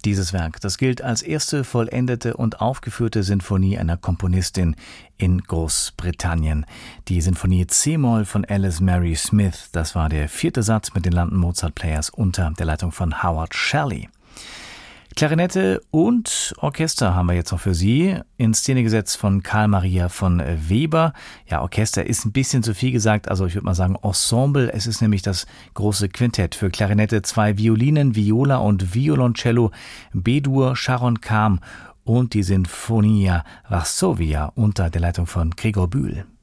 Dieses Werk, das gilt als erste vollendete und aufgeführte Sinfonie einer Komponistin in Großbritannien. Die Sinfonie C-Moll von Alice Mary Smith, das war der 4. Satz mit den London Mozart Players unter der Leitung von Howard Shelley. Klarinette und Orchester haben wir jetzt noch für Sie, in Szene gesetzt von Karl Maria von Weber. Ja, Orchester ist ein bisschen zu viel gesagt, also ich würde mal sagen Ensemble. Es ist nämlich das große Quintett für Klarinette, 2 Violinen, Viola und Violoncello, B-Dur, Sharon Kam und die Sinfonia Varsovia unter der Leitung von Gregor Bühl.